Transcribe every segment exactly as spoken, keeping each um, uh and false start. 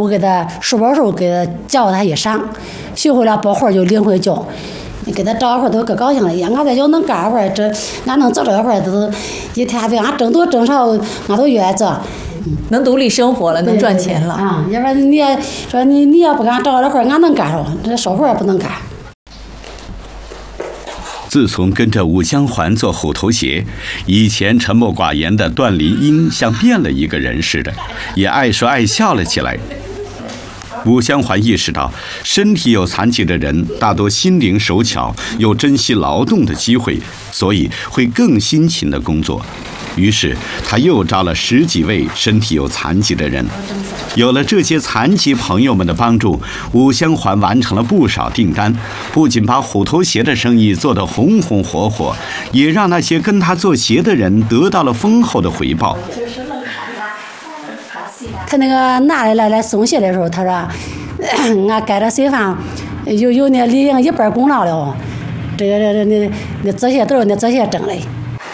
我给他书包时候给他教他一晌，学会了包活就领回家。你给他找活都可高兴了，呀，俺在家能干活，这俺能做这活都一天对俺挣多挣少，俺都愿意做。 能独立生活了，能赚钱了啊！要不然你要说你你要不给俺找这活，俺能干着，这手活也不能干。 自从跟着武香环做虎头鞋，以前沉默寡言的段林英像变了一个人似的，也爱说爱笑了起来。武香环意识到，身体有残疾的人大多心灵手巧，有珍惜劳动的机会，所以会更辛勤地工作。于是，他又招了十几位身体有残疾的人。有了这些残疾朋友们的帮助，武香环完成了不少订单，不仅把虎头鞋的生意做得红红火火，也让那些跟他做鞋的人得到了丰厚的回报。 他那个拿来来来送鞋的时候，他说：“俺盖着水饭，有有那里应一半功劳了，这个这这那那这些都是那这些挣的。”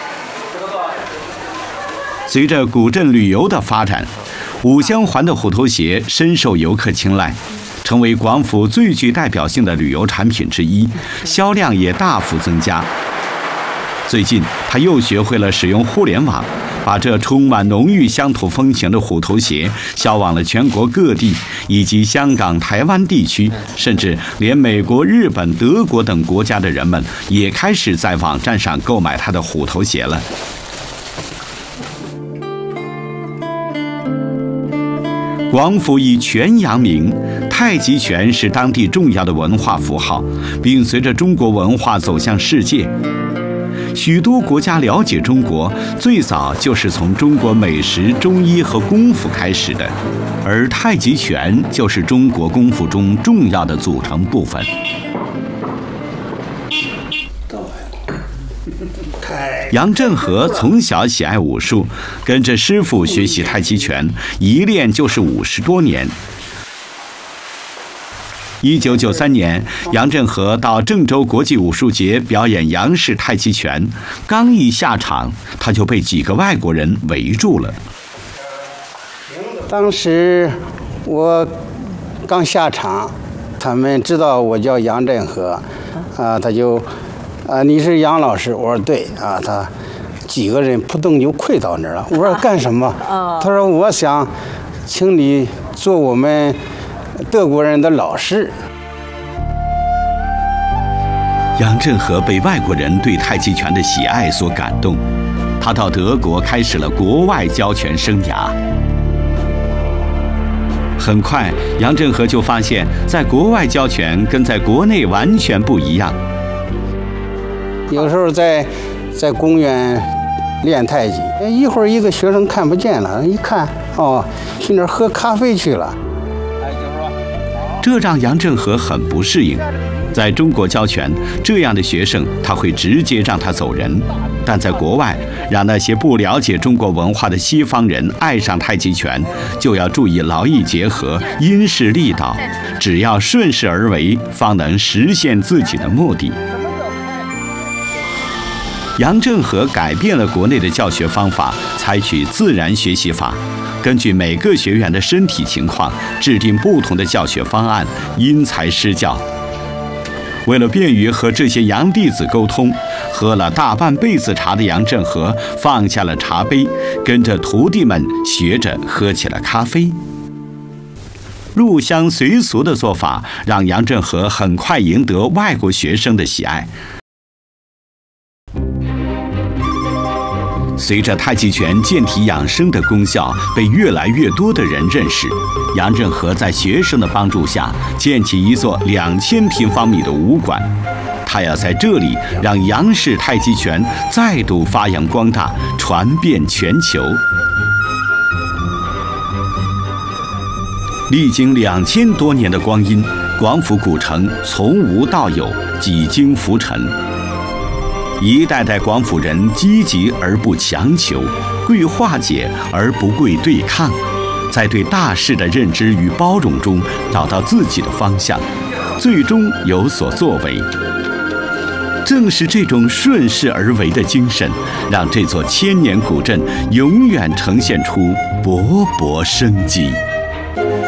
随着古镇旅游的发展，武香环的虎头鞋深受游客青睐，成为广府最具代表性的旅游产品之一，销量也大幅增加。最近，他又学会了使用互联网，把这充满浓郁乡土风情的虎头鞋销往了全国各地，以及香港、台湾地区，甚至连美国、日本、德国等国家的人们也开始在网站上购买他的虎头鞋了。广府以拳扬名，太极拳是当地重要的文化符号，并随着中国文化走向世界。许多国家了解中国，最早就是从中国美食、中医和功夫开始的，而太极拳就是中国功夫中重要的组成部分。杨振和从小喜爱武术，跟着师傅学习太极拳，一练就是五十多年。一九九三年，杨振和到郑州国际武术节表演杨氏太极拳，刚一下场，他就被几个外国人围住了。 当时我刚下场，他们知道我叫杨振和，啊，他就。啊，你是杨老师？我说对啊，他几个人扑腾就跪到那儿了。我说干什么？他说我想请你做我们德国人的老师。 杨振和被外国人对太极拳的喜爱所感动，他到德国开始了国外教拳生涯。很快，杨振和就发现，在国外教拳跟在国内完全不一样。 有时候在在公园练太极，一会儿一个学生看不见了，一看哦，去那儿喝咖啡去了。 这让杨振和很不适应。在中国教拳，这样的学生他会直接让他走人；但在国外，让那些不了解中国文化的西方人爱上太极拳，就要注意劳逸结合、因势利导，只要顺势而为，方能实现自己的目的。杨振和改变了国内的教学方法，采取自然学习法，根据每个学员的身体情况，制定不同的教学方案，因材施教。为了便于和这些杨弟子沟通，喝了大半辈子茶的杨振和放下了茶杯，跟着徒弟们学着喝起了咖啡。入乡随俗的做法，让杨振和很快赢得外国学生的喜爱。随着太极拳健体养生的功效被越来越多的人认识，杨振和在学生的帮助下建起一座两千平方米的武馆。他要在这里让杨氏太极拳再度发扬光大，传遍全球。历经两千多年的光阴，广府古城从无到有，几经浮沉。一代代广府人积极而不强求，贵化解而不贵对抗，在对大事的认知与包容中找到自己的方向，最终有所作为。正是这种顺势而为的精神，让这座千年古镇永远呈现出勃勃生机。